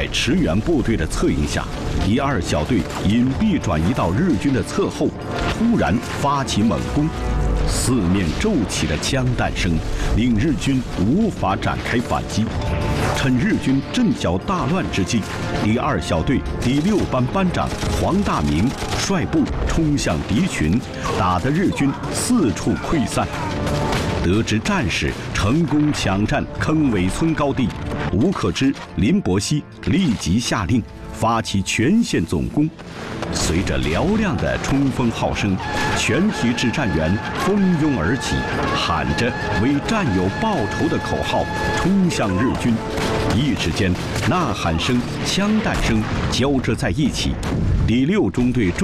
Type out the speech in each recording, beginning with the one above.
在驰援部队的策应下，第2小队隐蔽转移到日军的侧后，突然发起猛攻。四面骤起的枪弹声令日军无法展开反击。趁日军阵脚大乱之际，第2小队第6班班长黄大明率部冲向敌群，打得日军四处溃散。得知战士成功抢占坑尾村高地，吴克之、林伯熙立即下令发起全线总攻。随着嘹亮的冲锋号声，全体指战员蜂拥而起，喊着为战友报仇的口号，冲向日军。一时间，呐喊声、枪弹声交织在一起。第6中队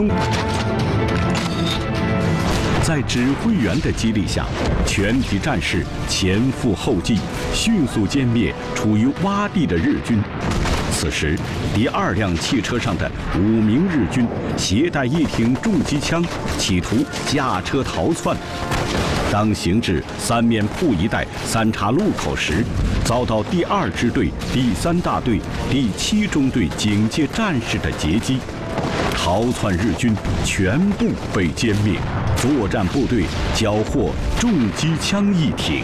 在指挥员的激励下，全体战士前赴后继，迅速歼灭处于洼地的日军。此时，第2辆汽车上的5名日军携带1挺重机枪，企图驾车逃窜。当行至三面铺一带3岔路口时，遭到第2支队第3大队第7中队警戒战士的截击，逃窜日军全部被歼灭，作战部队缴获重机枪1挺。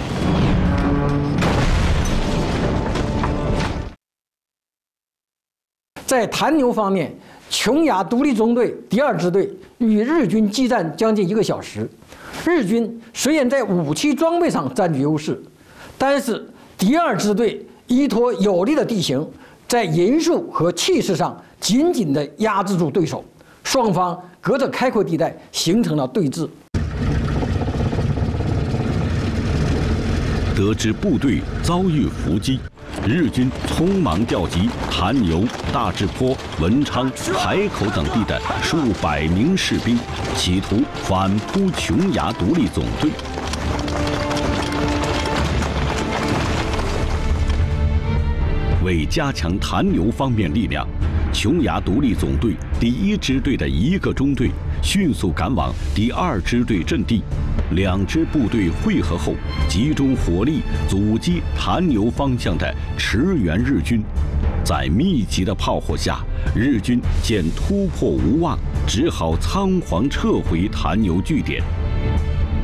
在谭牛方面，琼崖独立中队第2支队与日军激战将近1个小时。日军虽然在武器装备上占据优势，但是第2支队依托有利的地形，在人数和气势上紧紧地压制住对手，双方隔着开阔地带形成了对峙。 得知部队遭遇伏击，日军匆忙调集谭牛、大治坡、文昌、海口等地的数百名士兵，企图反扑琼崖独立总队。为加强谭牛方面力量，琼崖独立总队第1支队的1个中队迅速赶往第2支队阵地。2支部队汇合后，集中火力阻击谭牛方向的驰援日军。在密集的炮火下，日军见突破无望，只好仓皇撤回谭牛据点。